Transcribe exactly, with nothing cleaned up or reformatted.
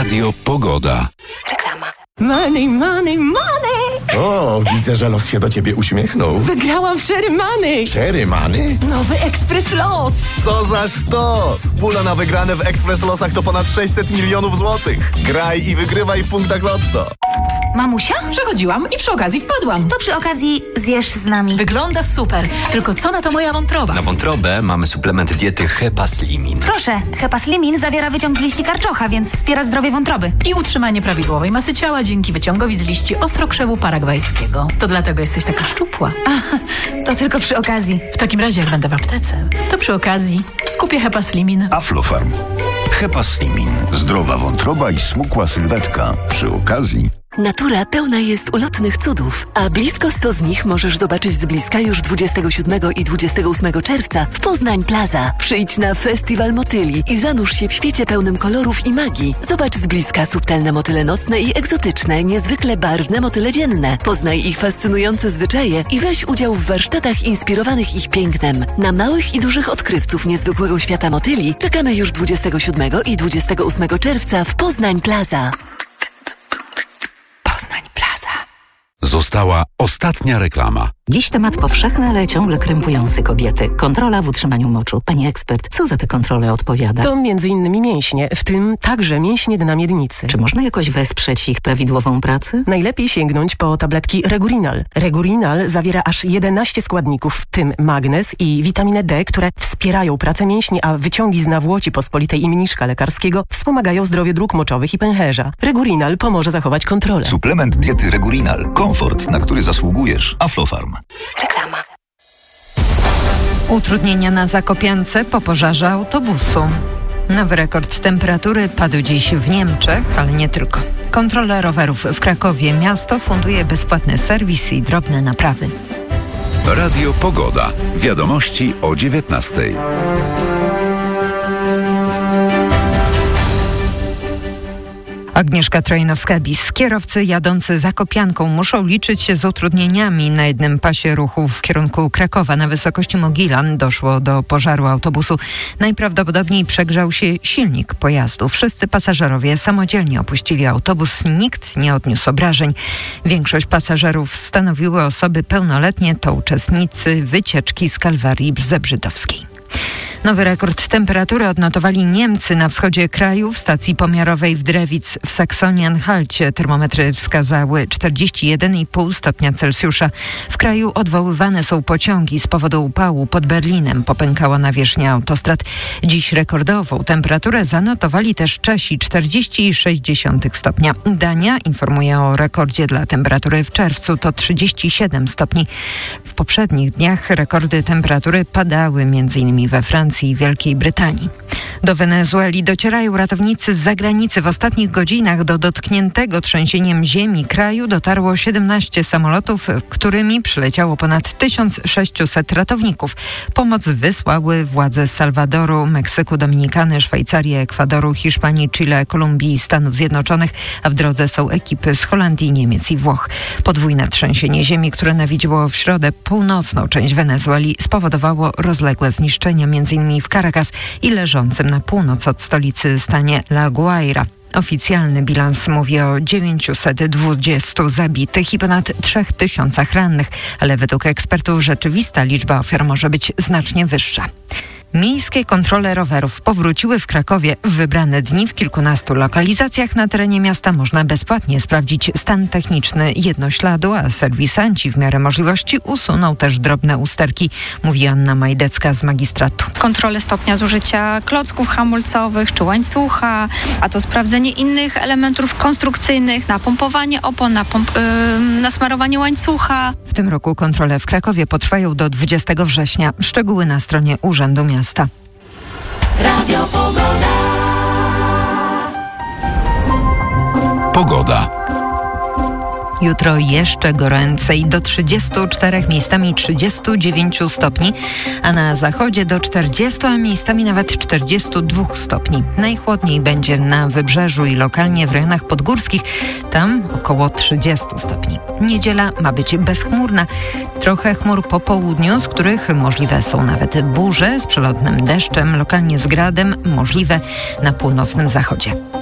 Radio Pogoda. Reklama. Money, money, money! O, widzę, że los się do ciebie uśmiechnął. Wygrałam w Cherry Money! Cherry Money? Nowy Ekspres Los! Co za sztos! Pula na wygrane w Ekspres Losach to ponad sześćset milionów złotych. Graj i wygrywaj w punktach Lotto. Mamusia? Przechodziłam i przy okazji wpadłam. To przy okazji zjesz z nami. Wygląda super, tylko co na to moja wątroba? Na wątrobę mamy suplement diety Hepaslimin. Proszę, Hepaslimin zawiera wyciąg z liści karczocha, więc wspiera zdrowie wątroby. I utrzymanie prawidłowej masy ciała dzięki wyciągowi z liści ostrokrzewu paragwajskiego. To dlatego jesteś taka szczupła. A, to tylko przy okazji. W takim razie, jak będę w aptece, to przy okazji kupię Hepaslimin. Aflofarm. Hepaslimin. Zdrowa wątroba i smukła sylwetka. Przy okazji... Natura pełna jest ulotnych cudów, a blisko sto z nich możesz zobaczyć z bliska już dwudziestego siódmego i dwudziestego ósmego czerwca w Poznań Plaza. Przyjdź na Festiwal Motyli i zanurz się w świecie pełnym kolorów i magii. Zobacz z bliska subtelne motyle nocne i egzotyczne, niezwykle barwne motyle dzienne. Poznaj ich fascynujące zwyczaje i weź udział w warsztatach inspirowanych ich pięknem. Na małych i dużych odkrywców niezwykłego świata motyli czekamy już dwudziestego siódmego i dwudziestego ósmego czerwca w Poznań Plaza. Została ostatnia reklama. Dziś temat powszechny, ale ciągle krępujący kobiety. Kontrola w utrzymaniu moczu. Pani ekspert, co za tę kontrolę odpowiada? To między innymi mięśnie, w tym także mięśnie dna miednicy. Czy można jakoś wesprzeć ich prawidłową pracę? Najlepiej sięgnąć po tabletki Regurinal. Regurinal zawiera aż jedenaście składników, w tym magnez i witaminę D, które wspierają pracę mięśni, a wyciągi z nawłoci pospolitej i mniszka lekarskiego wspomagają zdrowie dróg moczowych i pęcherza. Regurinal pomoże zachować kontrolę. Suplement diety Regurinal. Komfort, na który zasługujesz. Aflofarm. Reklama. Utrudnienia na Zakopiance po pożarze autobusu. Nowy rekord temperatury padł dziś w Niemczech, ale nie tylko. Kontrola rowerów w Krakowie. Miasto funduje bezpłatny serwis i drobne naprawy. Radio Pogoda. Wiadomości o dziewiętnastej. Agnieszka Trojnowska-Bis. Kierowcy jadący Zakopianką muszą liczyć się z utrudnieniami. Na jednym pasie ruchu w kierunku Krakowa na wysokości Mogilan doszło do pożaru autobusu. Najprawdopodobniej przegrzał się silnik pojazdu. Wszyscy pasażerowie samodzielnie opuścili autobus. Nikt nie odniósł obrażeń. Większość pasażerów stanowiły osoby pełnoletnie. To uczestnicy wycieczki z Kalwarii Zebrzydowskiej. Nowy rekord temperatury odnotowali Niemcy na wschodzie kraju w stacji pomiarowej w Drewic w Saksonii-Anhalcie. Termometry wskazały czterdzieści jeden i pół stopnia Celsjusza. W kraju odwoływane są pociągi z powodu upału. Pod Berlinem popękała nawierzchnia autostrad. Dziś rekordową temperaturę zanotowali też Czesi, czterdzieści sześć stopnia. Dania informuje o rekordzie dla temperatury w czerwcu, to trzydzieści siedem stopni. W poprzednich dniach rekordy temperatury padały m.in. we Francji i Wielkiej Brytanii. Do Wenezueli docierają ratownicy z zagranicy. W ostatnich godzinach do dotkniętego trzęsieniem ziemi kraju dotarło siedemnaście samolotów, którymi przyleciało ponad tysiąc sześćset ratowników. Pomoc wysłały władze Salwadoru, Meksyku, Dominikany, Szwajcarii, Ekwadoru, Hiszpanii, Chile, Kolumbii i Stanów Zjednoczonych, a w drodze są ekipy z Holandii, Niemiec i Włoch. Podwójne trzęsienie ziemi, które nawiedziło w środę północną część Wenezueli, spowodowało rozległe zniszczenia m.in. w Caracas i leżącym na północ od stolicy stanie La Guaira. Oficjalny bilans mówi o dziewięciuset dwudziestu zabitych i ponad trzech tysiącach rannych, ale według ekspertów rzeczywista liczba ofiar może być znacznie wyższa. Miejskie kontrole rowerów powróciły w Krakowie w wybrane dni. W kilkunastu lokalizacjach na terenie miasta można bezpłatnie sprawdzić stan techniczny jednośladu, a serwisanci w miarę możliwości usuną też drobne usterki, mówi Anna Majdecka z magistratu. Kontrole stopnia zużycia klocków hamulcowych czy łańcucha, a to sprawdzenie innych elementów konstrukcyjnych, napompowanie opon, napomp- yy, nasmarowanie łańcucha. W tym roku kontrole w Krakowie potrwają do dwudziestego września. Szczegóły na stronie Urzędu Miasta. Radio Pogoda. Pogoda. Jutro jeszcze goręcej, do trzydziestu czterech, miejscami trzydziestu dziewięciu stopni, a na zachodzie do czterdziestu, a miejscami nawet czterdziestu dwóch stopni. Najchłodniej będzie na wybrzeżu i lokalnie w rejonach podgórskich, tam około trzydziestu stopni. Niedziela ma być bezchmurna, trochę chmur po południu, z których możliwe są nawet burze z przelotnym deszczem, lokalnie z gradem, możliwe na północnym zachodzie.